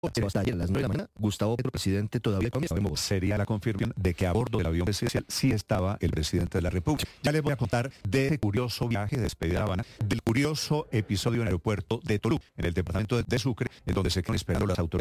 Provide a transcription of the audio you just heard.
hasta ayer a las 9 de la mañana, Gustavo Petro, presidente, todavía estaba en Bogotá. Sería la confirmación de que a bordo del avión presidencial sí estaba el presidente de la República. Ya les voy a contar de ese curioso viaje de despedida de Habana, del curioso episodio en el aeropuerto de Tolú, en el departamento de Sucre, en donde se quedan esperando las autoridades